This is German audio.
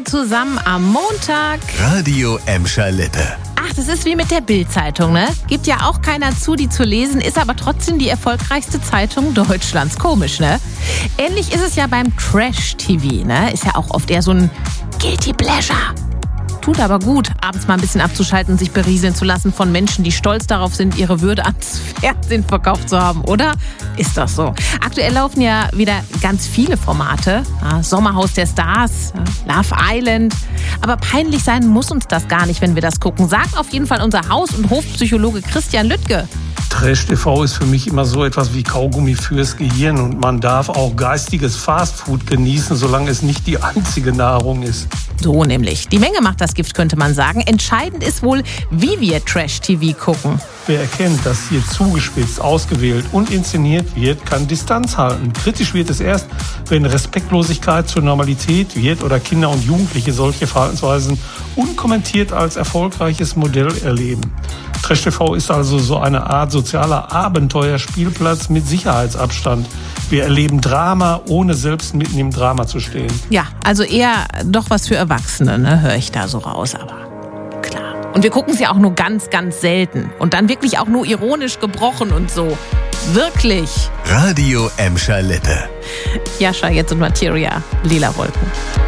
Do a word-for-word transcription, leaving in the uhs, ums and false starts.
zusammen am Montag. Radio Emscher Lippe. Ach, das ist wie mit der Bild-Zeitung, ne? Gibt ja auch keiner zu, die zu lesen, ist aber trotzdem die erfolgreichste Zeitung Deutschlands. Komisch, ne? Ähnlich ist es ja beim Trash-T V, ne? Ist ja auch oft eher so ein Guilty Pleasure. Tut aber gut, abends mal ein bisschen abzuschalten und sich berieseln zu lassen von Menschen, die stolz darauf sind, ihre Würde ans Fernsehen verkauft zu haben, oder? Ist das so? Aktuell laufen ja wieder ganz viele Formate. Ja, Sommerhaus der Stars, ja, Love Island. Aber peinlich sein muss uns das gar nicht, wenn wir das gucken. Sagt auf jeden Fall unser Haus- und Hofpsychologe Christian Lüttke. Trash-T V ist für mich immer so etwas wie Kaugummi fürs Gehirn und man darf auch geistiges Fastfood genießen, solange es nicht die einzige Nahrung ist. So nämlich. Die Menge macht das Gift, könnte man sagen. Entscheidend ist wohl, wie wir Trash-T V gucken. Wer erkennt, dass hier zugespitzt, ausgewählt und inszeniert wird, kann Distanz halten. Kritisch wird es erst, wenn Respektlosigkeit zur Normalität wird oder Kinder und Jugendliche solche Verhaltensweisen unkommentiert als erfolgreiches Modell erleben. Trash-T V ist also so eine Art sozialer Abenteuerspielplatz mit Sicherheitsabstand. Wir erleben Drama, ohne selbst mitten im Drama zu stehen. Ja, also eher doch was für Erwachsene, ne? Höre ich da so raus, aber klar. Und wir gucken es ja auch nur ganz, ganz selten. Und dann wirklich auch nur ironisch gebrochen und so. Wirklich. Radio Emscher Lippe. Jascha, jetzt und Materia, Lila Wolken.